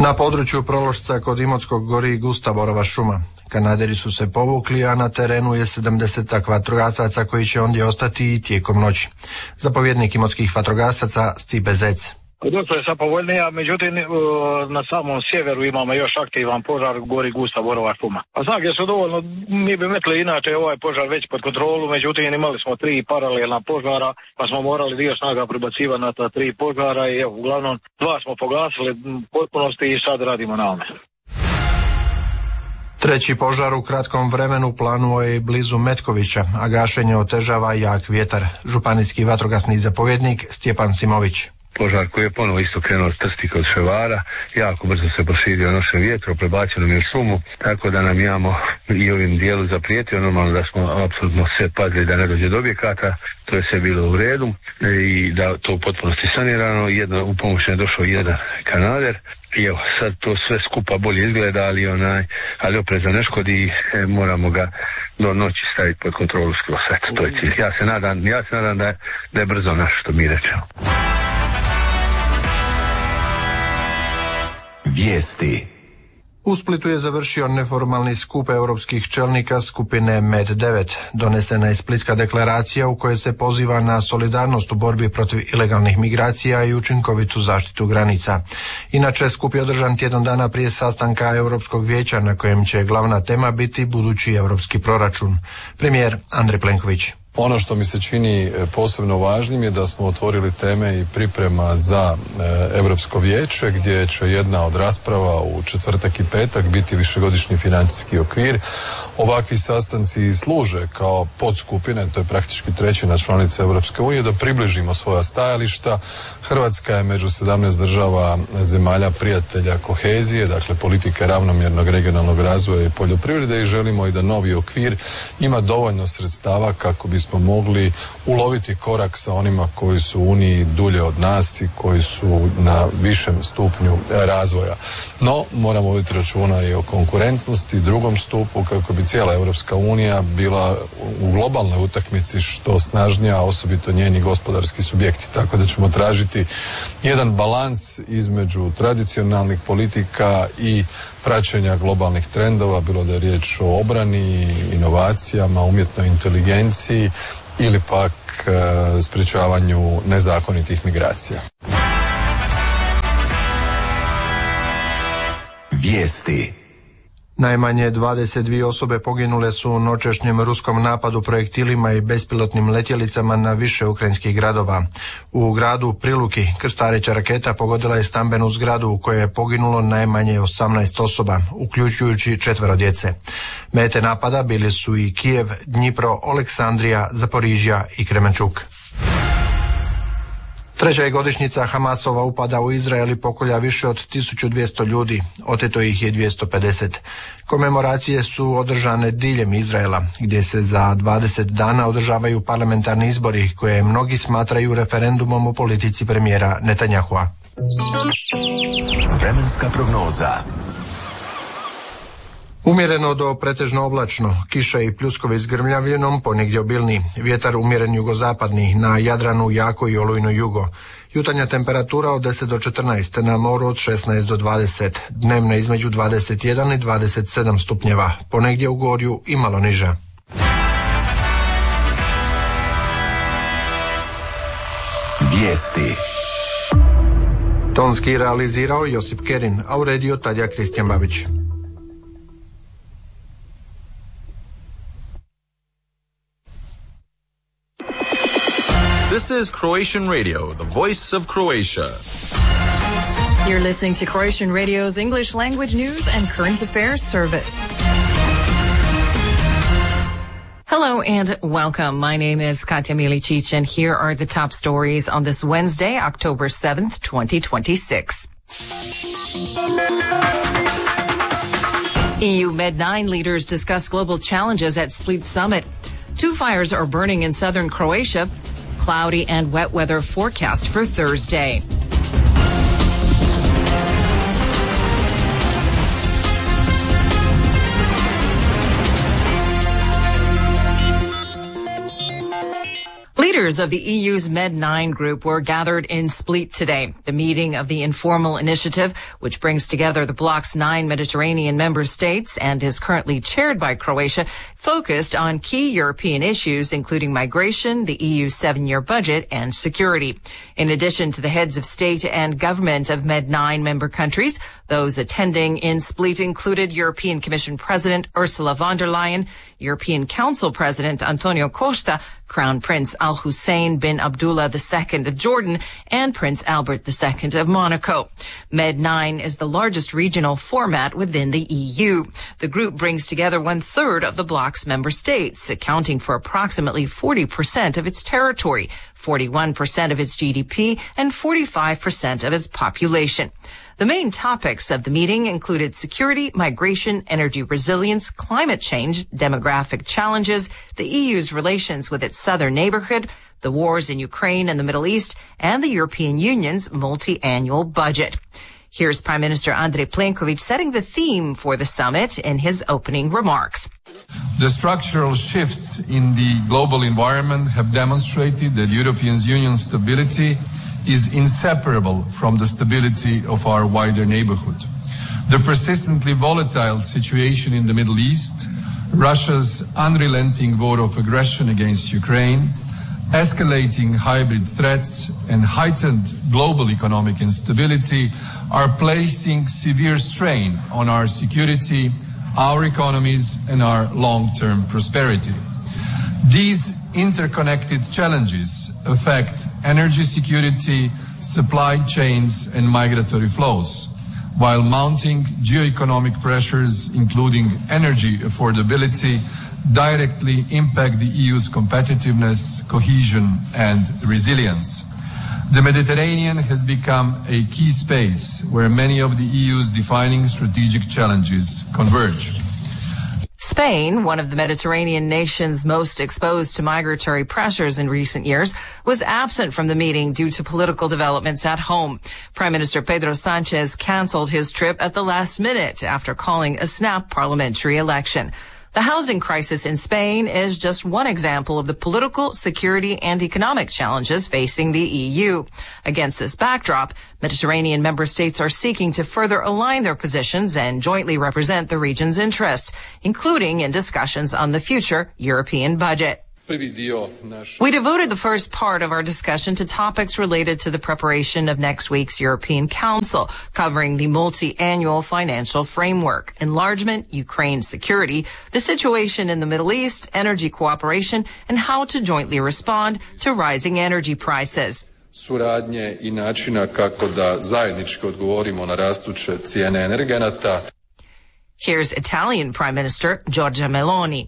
Na području Prološca kod Imotskog gori gusta borova šuma. Kanaderi su se povukli, a na terenu je 70 vatrogasaca koji će ondje ostati i tijekom noći. Zapovjednik imotskih vatrogasaca Stipe Zec. Dosta je sad povoljnija, međutim na samom sjeveru imamo još aktivan požar, gori gusta borova šuma. A snage su dovoljno, mi bi metli inače ovaj požar već pod kontrolu, međutim imali smo 3 paralelna požara, pa smo morali dio snaga prebacivati na ta 3 požara i evo, uglavnom 2 smo pogasili potpunosti i sad radimo na ome. Treći požar u kratkom vremenu planuo je blizu Metkovića, a gašenje otežava jak vjetar. Županijski vatrogasni zapovjednik Stjepan Simović. Požar koji je ponovo isto krenuo s Trsti kod Ševara, jako brzo se proširio nošem vjetro, prebačeno je šumu, tako da nam imamo i ovim dijelu zaprijetio, normalno da smo apsolutno sve pazili da ne dođe do objekata, to je sve bilo u redu i da to u potpunosti sanirano, u pomoć je došao jedan Kanader. I evo, sad to sve skupa bolje izgleda, ali opreza ne škodi, moramo ga do noći staviti pod kontrolu skroz. Eto, to je cilj. Ja se nadam da je brzo naš, što mi rečemo. Vijesti. U Splitu je završio neformalni skup europskih čelnika skupine MED9. Donesena je Splitska deklaracija u kojoj se poziva na solidarnost u borbi protiv ilegalnih migracija i učinkovitu zaštitu granica. Inače, skup je održan tjedan dana prije sastanka Europskog vijeća na kojem će glavna tema biti budući europski proračun. Premijer Andrej Plenković. Ono što mi se čini posebno važnim je da smo otvorili teme i priprema za Europsko vijeće, gdje će jedna od rasprava u četvrtak i petak biti višegodišnji financijski okvir. Ovakvi sastanci služe kao podskupine, to je praktički trećina članica Europske unije, da približimo svoja stajališta. Hrvatska je među 17 država zemalja prijatelja kohezije, dakle politike ravnomjernog regionalnog razvoja i poljoprivrede, i želimo i da novi okvir ima dovoljno sredstava kako bismo mogli uloviti korak sa onima koji su u Uniji dulje od nas i koji su na višem stupnju razvoja. No, moramo voditi računa i o konkurentnosti, drugom stupu, kako bi cijela Europska unija bila u globalnoj utakmici što snažnija, osobito njeni gospodarski subjekti. Tako da ćemo tražiti jedan balans između tradicionalnih politika i praćenja globalnih trendova, bilo da je riječ o obrani, inovacijama, umjetnoj inteligenciji ili pak sprječavanju nezakonitih migracija. Vijesti. Najmanje 22 osobe poginule su u noćešnjem ruskom napadu projektilima i bespilotnim letjelicama na više ukrajinskih gradova. U gradu Priluki krstareća raketa pogodila je stambenu zgradu u kojoj je poginulo najmanje 18 osoba, uključujući 4 djece. Mete napada bili su i Kijev, Dnjipro, Aleksandrija, Zaporižja i Kremenčuk. Treća je godišnjica Hamasova upada u Izrael i pokolja više od 1200 ljudi, oteto ih je 250. Komemoracije su održane diljem Izraela, gdje se za 20 dana održavaju parlamentarni izbori koje mnogi smatraju referendumom o politici premijera Netanjahua. Vremenska prognoza. Umjereno do pretežno oblačno, kiša i pljuskovi s grmljavinom, ponegdje obilni, vjetar umjeren jugozapadni, na Jadranu jako i olujno jugo. Jutarnja temperatura od 10 do 14, na moru od 16 do 20, dnevna između 21 i 27 stupnjeva, ponegdje u gorju i malo niža. Vijesti. Tonski realizirao Josip Kerin, a uredio Tadja Kristijan Babić. This is Croatian Radio, the voice of Croatia. You're listening to Croatian Radio's English language news and current affairs service. Hello and welcome. My name is Katja Milicic, and here are the top stories on this Wednesday, October 7th, 2026. EU Med9 leaders discuss global challenges at Split Summit. 2 fires are burning in southern Croatia. Cloudy and wet weather forecast for Thursday. Leaders of the EU's Med9 group were gathered in Split today. The meeting of the informal initiative, which brings together the bloc's 9 Mediterranean member states and is currently chaired by Croatia, focused on key European issues, including migration, the EU's 7-year budget, and security. In addition to the heads of state and government of Med9 member countries, those attending in Split included European Commission President Ursula von der Leyen, European Council President Antonio Costa, Crown Prince Al Hussein bin Abdullah II of Jordan, and Prince Albert II of Monaco. Med9 is the largest regional format within the EU. The group brings together 1/3 of the bloc's member states, accounting for approximately 40% of its territory, 41% of its GDP, and 45% of its population. The main topics of the meeting included security, migration, energy resilience, climate change, demographic challenges, the EU's relations with its southern neighborhood, the wars in Ukraine and the Middle East, and the European Union's multi-annual budget. Here's Prime Minister Andrej Plenković setting the theme for the summit in his opening remarks. The structural shifts in the global environment have demonstrated that European Union stability is inseparable from the stability of our wider neighborhood. The persistently volatile situation in the Middle East, Russia's unrelenting war of aggression against Ukraine, escalating hybrid threats, and heightened global economic instability are placing severe strain on our security, our economies, and our long-term prosperity. These interconnected challenges affect energy security, supply chains, and migratory flows, while mounting geoeconomic pressures, including energy affordability, directly impact the EU's competitiveness, cohesion, and resilience. The Mediterranean has become a key space where many of the EU's defining strategic challenges converge. Spain, one of the Mediterranean nations most exposed to migratory pressures in recent years, was absent from the meeting due to political developments at home. Prime Minister Pedro Sanchez canceled his trip at the last minute after calling a snap parliamentary election. The housing crisis in Spain is just one example of the political, security, and economic challenges facing the EU. Against this backdrop, Mediterranean member states are seeking to further align their positions and jointly represent the region's interests, including in discussions on the future European budget. We devoted the first part of our discussion to topics related to the preparation of next week's European Council, covering the multi-annual financial framework, enlargement, Ukraine security, the situation in the Middle East, energy cooperation, and how to jointly respond to rising energy prices. Suradnje I načina kako da zajednički odgovorimo na rastuće cijene energenata. Here's Italian Prime Minister Giorgia Meloni.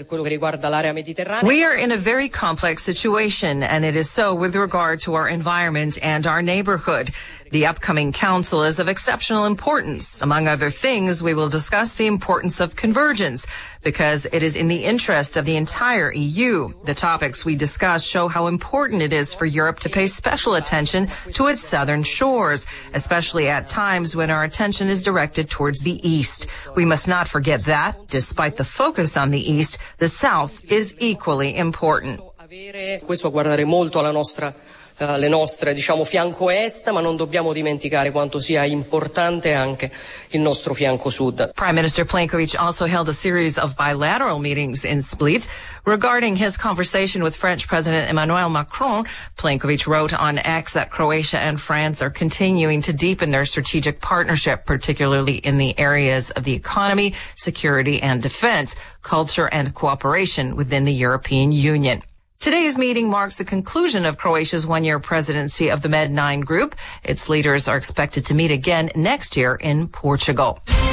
We are in a very complex situation, and it is so with regard to our environment and our neighborhood. The upcoming council is of exceptional importance. Among other things, we will discuss the importance of convergence because it is in the interest of the entire EU. The topics we discuss show how important it is for Europe to pay special attention to its southern shores, especially at times when our attention is directed towards the east. We must not forget that, despite the focus on the east, the south is equally important. Questo guardare molto alla le nostre, fianco est, ma non dobbiamo dimenticare quanto sia importante anche il nostro fianco sud. Prime Minister Plenković also held a series of bilateral meetings in Split. Regarding his conversation with French President Emmanuel Macron, Plenković wrote on X that Croatia and France are continuing to deepen their strategic partnership, particularly in the areas of the economy, security and defense, culture and cooperation within the European Union. Today's meeting marks the conclusion of Croatia's one-year presidency of the Med9 group. Its leaders are expected to meet again next year in Portugal.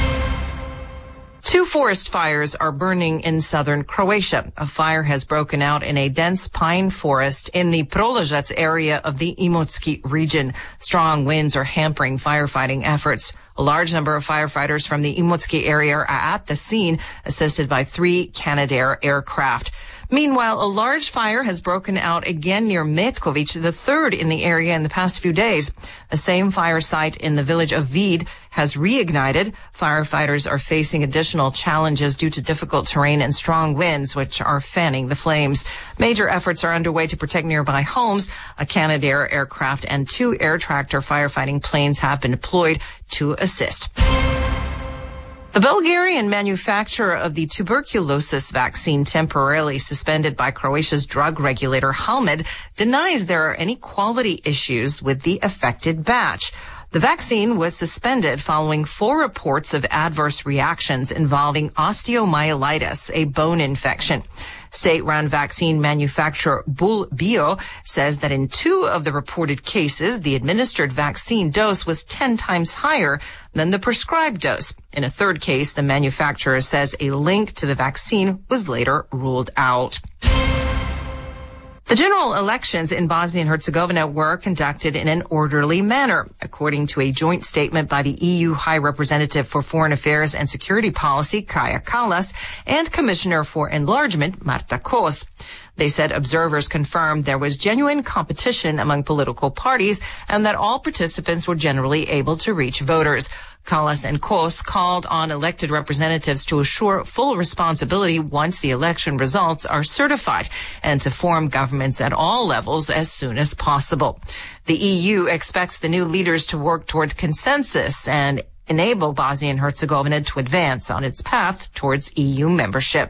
2 forest fires are burning in southern Croatia. A fire has broken out in a dense pine forest in the Proložac area of the Imotski region. Strong winds are hampering firefighting efforts. A large number of firefighters from the Imotski area are at the scene, assisted by 3 Canadair aircraft. Meanwhile, a large fire has broken out again near Metković, the third in the area in the past few days. The same fire site in the village of Vid has reignited. Firefighters are facing additional challenges due to difficult terrain and strong winds, which are fanning the flames. Major efforts are underway to protect nearby homes. A Canadair aircraft and 2 air tractor firefighting planes have been deployed to assist. The Bulgarian manufacturer of the tuberculosis vaccine temporarily suspended by Croatia's drug regulator Halmed denies there are any quality issues with the affected batch. The vaccine was suspended following 4 reports of adverse reactions involving osteomyelitis, a bone infection. State-run vaccine manufacturer Bull Bio says that in 2 of the reported cases, the administered vaccine dose was 10 times higher than the prescribed dose. In a 3rd case, the manufacturer says a link to the vaccine was later ruled out. The general elections in Bosnia and Herzegovina were conducted in an orderly manner, according to a joint statement by the EU High Representative for Foreign Affairs and Security Policy, Kaja Kallas, and Commissioner for Enlargement, Marta Kos. They said observers confirmed there was genuine competition among political parties and that all participants were generally able to reach voters. Kallas and Kos called on elected representatives to assure full responsibility once the election results are certified and to form governments at all levels as soon as possible. The EU expects the new leaders to work toward consensus and enable Bosnia and Herzegovina to advance on its path towards EU membership.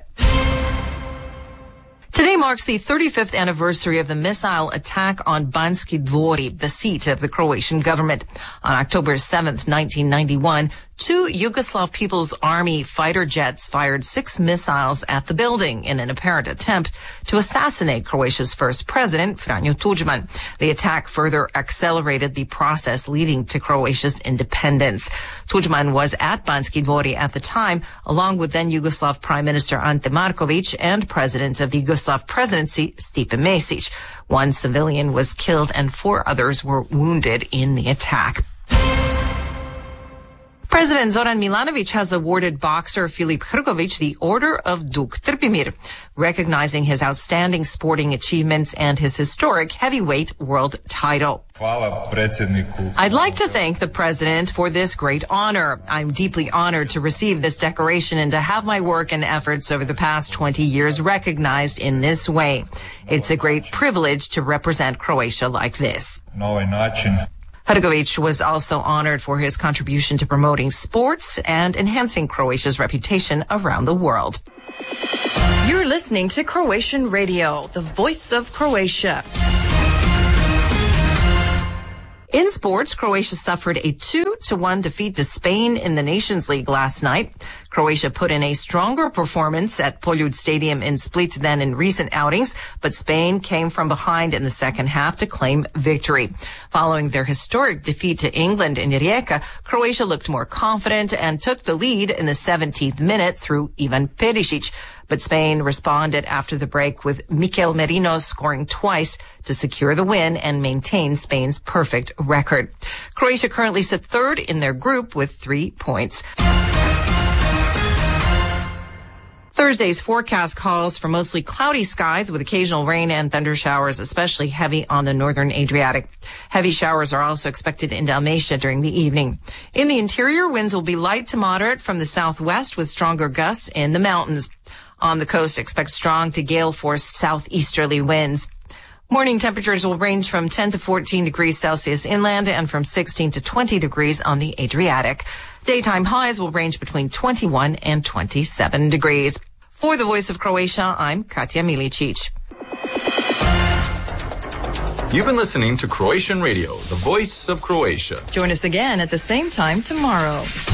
Today marks the 35th anniversary of the missile attack on Banski Dvori, the seat of the Croatian government. On October 7th, 1991, 2 Yugoslav People's Army fighter jets fired 6 missiles at the building in an apparent attempt to assassinate Croatia's first president, Franjo Tudjman. The attack further accelerated the process leading to Croatia's independence. Tudjman was at Banski Dvori at the time, along with then Yugoslav Prime Minister Ante Marković and President of the Yugoslav presidency, Stipe Mesić. 1 civilian was killed and 4 others were wounded in the attack. President Zoran Milanović has awarded boxer Filip Hrgović the Order of Duk Trpimir, recognizing his outstanding sporting achievements and his historic heavyweight world title. I'd like to thank the president for this great honor. I'm deeply honored to receive this decoration and to have my work and efforts over the past 20 years recognized in this way. It's a great privilege to represent Croatia like this. Hrgović was also honored for his contribution to promoting sports and enhancing Croatia's reputation around the world. You're listening to Croatian Radio, the voice of Croatia. In sports, Croatia suffered a 2-1 defeat to Spain in the Nations League last night. Croatia put in a stronger performance at Poljud Stadium in Split than in recent outings, but Spain came from behind in the second half to claim victory. Following their historic defeat to England in Rijeka, Croatia looked more confident and took the lead in the 17th minute through Ivan Perisic. But Spain responded after the break with Mikel Merino scoring twice to secure the win and maintain Spain's perfect record. Croatia currently sits 3rd in their group with 3 points. Thursday's forecast calls for mostly cloudy skies with occasional rain and thunder showers, especially heavy on the northern Adriatic. Heavy showers are also expected in Dalmatia during the evening. In the interior, winds will be light to moderate from the southwest with stronger gusts in the mountains. On the coast, expect strong to gale-force southeasterly winds. Morning temperatures will range from 10 to 14 degrees Celsius inland and from 16 to 20 degrees on the Adriatic. Daytime highs will range between 21 and 27 degrees. For the Voice of Croatia, I'm Katja Milicic. You've been listening to Croatian Radio, the voice of Croatia. Join us again at the same time tomorrow.